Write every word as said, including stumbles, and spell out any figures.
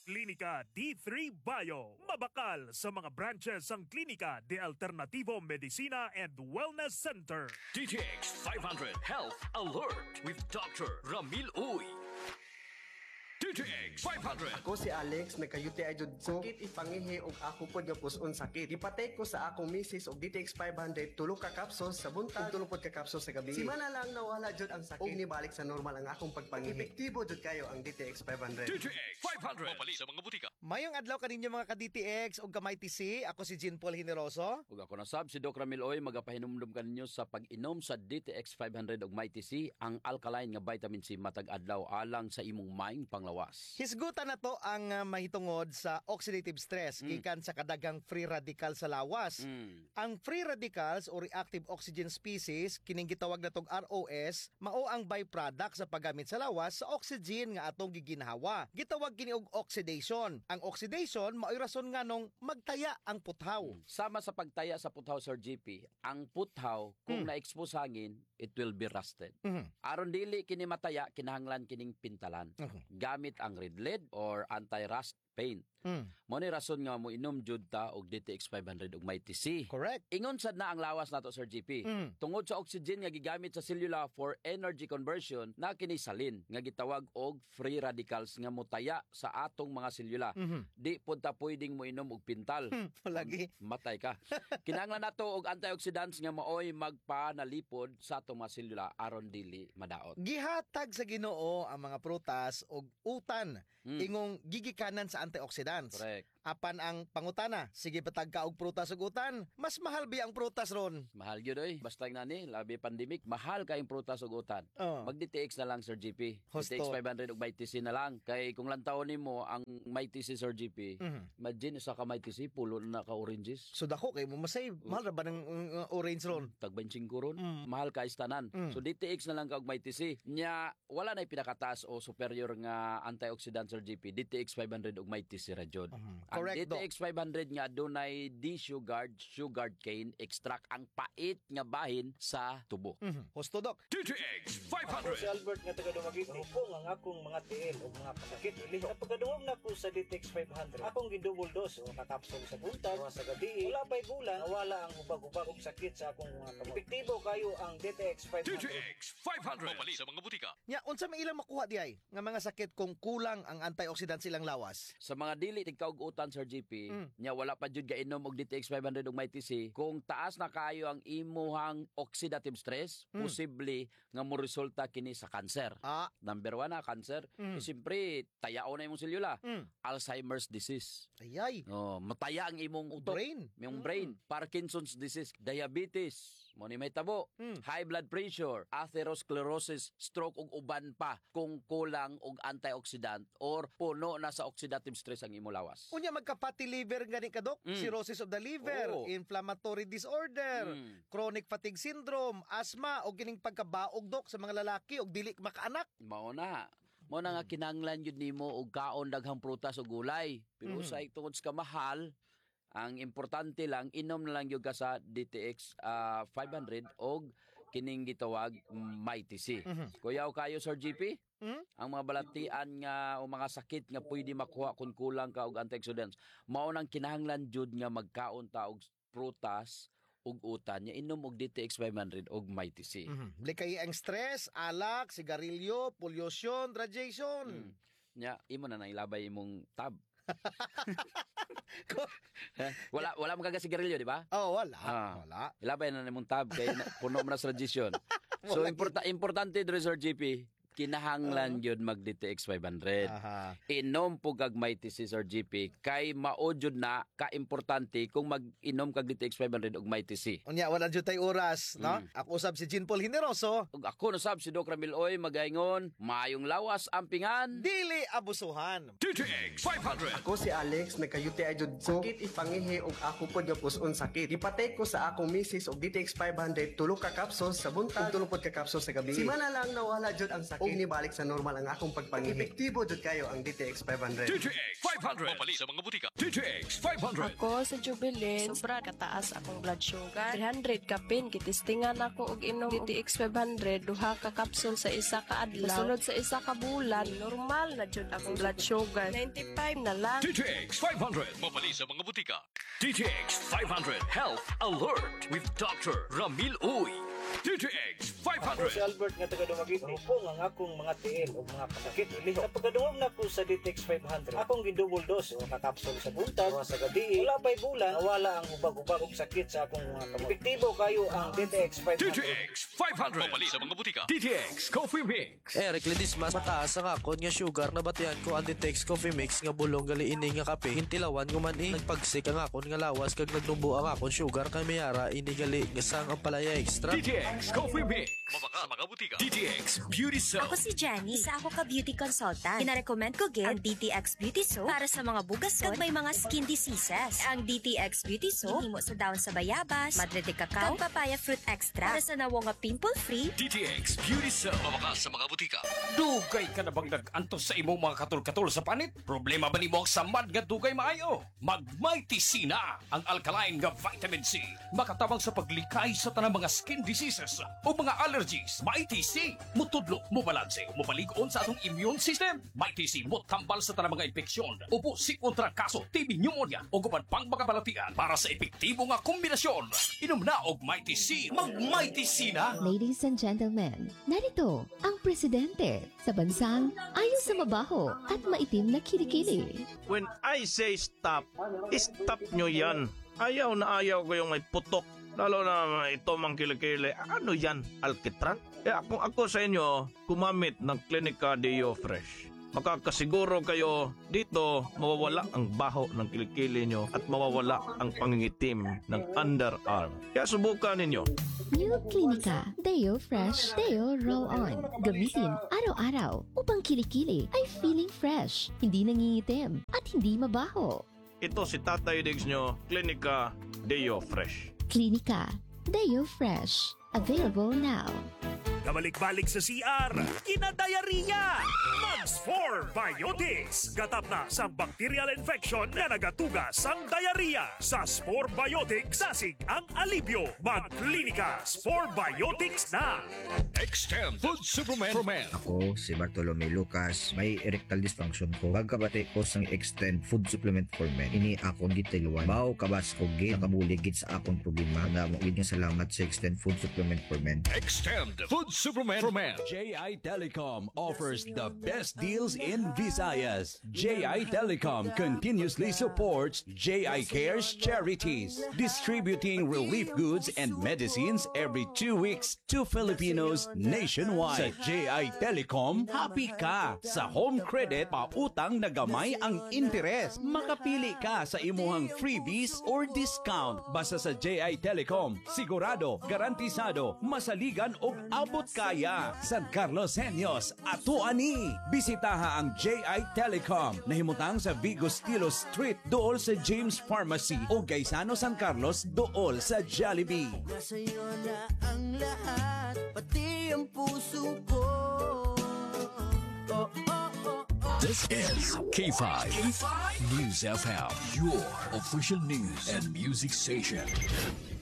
Klinika D three Bio. Mabakal sa mga branches ang Klinika de Alternativo Medicina and Wellness Center. D T X five hundred Health Alert with Doctor Ramil Uy. D T X five hundred. Ako si Alex, nagka-U T I jud ko. Sakit ipangihi og ako pod nga puson sakit. Ipatay ko sa akong misis og D T X five hundred tulo ka capsules sa buntag, tulo pod ka capsules sa gabi. Simana lang nawala jud ang sakit. Og nibalik sa normal ang akong pagpangihi. Epektibo jud kayo ang D T X five hundred. D T X five hundred. Mapali sa mga butika. Mayong adlaw kaninyo mga ka-D T X og kamay T C. Ako si Jean Paul Generoso. Ug ako na sab si Doc Ramil Oy, magapahinumdum kaninyo sa pag-inom sa D T X five hundred og May T C, ang alkaline nga vitamin C matag adlaw alang sa imong mind panglawas. Hisgutan na to ang uh, mahitungod sa oxidative stress Mm. gikan sa kadagang free radical sa lawas. Mm. Ang free radicals o reactive oxygen species kining gitawag natong R O S mao ang byproduct sa paggamit sa lawas sa oxygen nga atong giginhawa. Gitawag kini og oxidation. Ang oxidation mao'y rason nganong magtaya ang puthaw. Sama sa pagtaya sa puthaw, Sir G P, ang puthaw kung Mm. na-expose hangin, it will be rusted. Mhm. Aron dili kini mataya, kinahanglan kining pintalan. Mhm. Gamit ang red lead or anti-rust paint. Mm. Mo ni rason nga mo inom jud ta og D T X five hundred og May T C. Correct. Ingon sad na ang lawas nato, Sir G P. Mm. Tungod sa oxygen nga gigamit sa selula for energy conversion, na kini salin nga gitawag og free radicals nga motaya sa atong mga selula. Mhm. Di pud ta pwedeng mo inom og pintal. Palagi. Matay ka. Kinahanglan nato og antioxidants nga maoy magpanalipod sa atong mga selula aron dili madaot. Gihatag sa Ginoo ang mga prutas og utan Mm. ingong gigikanan sa antioxidants. Correct. Apan ang pangutana, sige patag ka og prutas ug utan, mas mahal bi ang prutas ron. Mahal gyud oy. Basta nga ni labi pandemic, mahal kayong prutas ug utan. Oh. Mag D T X na lang, Sir G P. Husto. D T X five hundred ug May T C na lang. Kay kung lantawon nimo ang May T C, Sir G P, Mhm. imagine sa ka May T C pulo na ka oranges. So dako kay mo masave. Mahal ra ba ng uh, orange ron? Tag twenty-five ron. Mm. Mahal ka istanan. Mm. So D T X na lang ka og May T C. Nya wala na pinakataas o superior nga antioxidant, Sir G P. D T X five hundred ug May T C ra jud. Mhm. Ang Correct, D T X five hundred nga adunay D-sugared sugared cane extract, ang pait nga bahin sa tubo. Mhm. Husto dok. D T X five Ako si hundred. Albert nga taga Dumaguete. Mahupong ang akong mga tiil o mga pasakit. Ili, pagkaduwag na ko sa D T X five hundred, akong gidouble dose o nakapsol sa buntag, o sa gabi. Wala pa'y bulan, nawala ang hubag-hubag o sakit sa akong mga kamot. Epektibo kayo ang D T X five D T hundred. X five hundred. Mapali sa mga butika. Nya unsa may ilang makuha di ay nga mga sakit kung kulang ang antioxidants silang lawas? Sa mga dili tigkaugutan, Sir G P, Mm. nya wala pa jud gainom og D T X five hundred ug May T C, kung taas na kayo ang imuhang oxidative stress, Mm. posible nga mo resulta kini sa cancer. Ah, Number one na cancer, Mm. eh, siyempre tayaon na imong selula. mm. Alzheimer's disease. Ayay. Oh, mataya ang imong utok, Brain. imong Mm. brain. Parkinson's disease, diabetes, mo ni may tabo, Mm. high blood pressure, atherosclerosis, stroke ug uban pa kung kulang og antioxidant or puno na sa oxidative stress ang imong lawas. Unya magka-fatty liver gani ka dok, Mm. cirrhosis of the liver, Oo. inflammatory disorder, Mm. chronic fatigue syndrome, asthma o kining pagkabaog dok sa mga lalaki og dili makaanak. Mao na. Mao na nga kinahanglan yun nimo og kaon daghang prutas o gulay. Pero Mhm. sa tungod sa kamahal, ang importante lang inom na lang gyud ka sa D T X ah, five hundred og kining gitawag May T C. Mhm. Kuyaw kayo, Sir G P? Mm? Ang mga balatian nga o mga sakit nga pwede makuha kung kulang ka og antioxidants, mao nang kinahanglan jud nga magkaon ta og prutas ug utan nya inom og D T X five hundred og May T C. Mhm. Likay ang stress, alak, sigarilyo, pollution, radiation. Mm. Nya imo na nailabay imong tab. Eh, wala wala man kaga sigarilyo, di ba? Oh, wala. Ah. Wala. Ilabay na nimong tab kay na- puno mo na sa radiation. So Wala importa importante dre, Sir G P, kinahanglan gyud mag D T X five hundred. Aha. Inom po kag May T C, Sir G P, kay mao jud na ka-importante kung mag-inom kag D T X five hundred og May T C. Unya wala jud tay oras, no? Mm. Ako usab si Jean Paul Generoso. Ug ako no sab si Doc Ramil Oy magaingon, maayong lawas ampingan. Dili abusuhan. D T X five hundred. Ako si Alex, nagka-U T I jud ko. Sakit ipangihi og ako pod nga puson sakit. Ipatay ko sa akong misis og D T X five hundred tulo ka capsules sa buntag, tulo pod ka capsules sa gabi. Simana lang nawala jud ang sakit. ug nibalik sa normal ang akong pagpangihi. Epektibo jud kayo ang D T X five hundred. D T X five hundred. Mapali sa mga butika. D T X five hundred. Ako sa Jubilee, sobra kataas akong blood sugar. three hundred ka pin, kitistingan ako og inom D T X five hundred, duha ka kapsul sa isa ka adlaw. Sunod sa isa ka bulan, normal na jud akong blood sugar. ninety-five na lang. D T X five hundred. Mapali sa mga butika. D T X five hundred Health Alert with Doctor Ramil Uy. D T X five Ako si hundred. Albert nga taga Dumaguete. Mahupong ang akong mga tiil o mga pasakit uliho. Sa pagkadungog na ko sa D T X five hundred, akong gidouble dose o kakapsul sa buntag o sa gabi. Wala pa'y bulan, nawala ang ubag-ubag o sakit sa akong mga kamot. Epektibo kayo ang D T X five D T hundred. X five hundred. Mapali sa mga butika. D T X Coffee Mix. Eric Ledis mas mataas ang akon nga sugar na batian ko ang Ditex Coffee Mix nga bulong gali ini nga kape hintilawan ko man eh nagpagsik ang akon nga lawas kag nagnubo ang akon sugar kay mayara ini gali nga sang ang palaya extra. D T X Coffee Mix. Mabaka sa mga butika. D T X Beauty Soap. Ako si Jenny, isa ako ka beauty consultant. Kina-recommend ko gid ang D T X Beauty Soap para sa mga bugason kag may mga skin diseases. Ang D T X Beauty Soap himo sa daon sa bayabas, madre de cacao, kag papaya fruit extra para sa nawo nga pimple-free. D T X Beauty Soap. Mabaka sa mga butika. Dugay ka na bang nag-antos sa imong mga katul-katul sa panit? Problema ba ni mo ang samad nga dugay maayo? Mag-Mighty C na ang alkaline nga vitamin C. Makatabang sa paglikay sa tanang mga skin diseases o mga allergies. Mighty C. Mutudlo, mubalanse, mubaligon sa atong immune system. Mighty C. Mutambal sa tanang mga infeksyon. Upo si kontra kaso, T B pneumonia o guban pang mga balatian para sa epektibo nga kombinasyon. Inom na og Mighty C. Mag-Mighty C na. Ladies and gentlemen, narito ang presidente sa bansang ayaw sa mabaho at maitim na kilikili. When I say stop, stop nyo yan. Ayaw na ayaw ko yung may putok. Lalo na ito mang kilikili. Ano yan? Alkitran? Eh, kung ako sa inyo, kumamit ng Clinica Deo Fresh. Makakasiguro kayo dito mawawala ang baho ng kilikili nyo at mawawala ang pangingitim ng underarm. Kaya subukan ninyo. New Clinica Deo Fresh Deo Roll-On. Gamitin araw-araw upang kilikili ay feeling fresh, hindi nangingitim at hindi mabaho. Ito si Tatay Diggs nyo, Clinica Deo Fresh. Clinica Deo Fresh. Available now. Kabalik-balik sa C R, kinadayariya! Mags four Biotics! Gatap na sa bacterial infection na nagatugas ang diarrhea. Sa Spore Biotics, sasig ang alibyo. Mag-klinika, Spore Biotics na! Extend Food Supplement for Men. Ako, si Bartolome Lucas, may erectile dysfunction ko. Pagkabati ko sang Extend Food Supplement for Men. Ini akong gitiluan. Bao kabas ko gid nakabuligid sa akong problema. Na mo gid nga salamat sa Extend Food Supplement for Men. Extend Food Supplement for Men. J I Telecom offers the best deals in Visayas. J I Telecom continuously supports J I Cares charities, distributing relief goods and medicines every two weeks to Filipinos nationwide. Sa J I Telecom, happy ka! Sa home credit, pautang na gamay ang interes. Makapili ka sa imuhang freebies or discount. Basta sa J I Telecom, sigurado, garantisado, masaligan o abot kaya. San Carlos Senyos, ato ani. Bisitaha ang J I Telecom na himutang sa Vigo Stilo Street dool sa James Pharmacy o Gaisano San Carlos dool sa Jollibee. Sa'yo na ang lahat, pati ang puso ko. Oh, oh, oh, oh. This is K five News F M, your official news and music station.